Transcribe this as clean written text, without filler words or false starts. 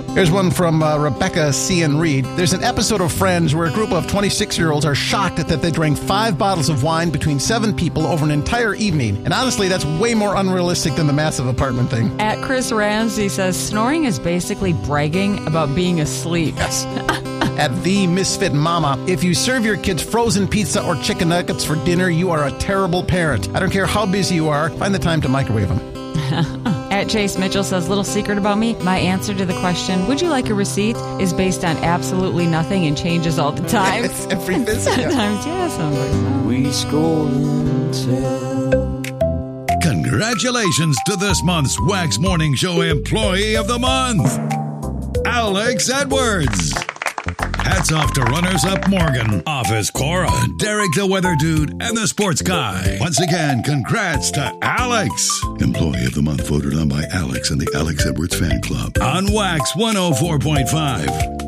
Here's one from Rebecca C.N. Reed. There's an episode of Friends where a group of 26-year-olds are shocked that they drank 5 bottles of wine between 7 people over an entire evening. And honestly, that's way more unrealistic than the massive apartment thing. At Chris Ramsey says, snoring is basically bragging about being asleep. Yes. At The Misfit Mama, if you serve your kids frozen pizza or chicken nuggets for dinner, you are a terrible parent. I don't care how busy you are, find the time to microwave them. At Chase Mitchell says, little secret about me, my answer to the question, would you like a receipt, is based on absolutely nothing and changes all the time. It's every visit. Sometimes yes, sometimes no. We scroll and tell. Congratulations to this month's Wax Morning Show Employee of the Month, Alex Edwards. Hats off to runners-up Morgan, Office Cora, Derek the Weather Dude, and the Sports Guy. Once again, congrats to Alex. Employee of the Month voted on by Alex and the Alex Edwards Fan Club. On Wax 104.5.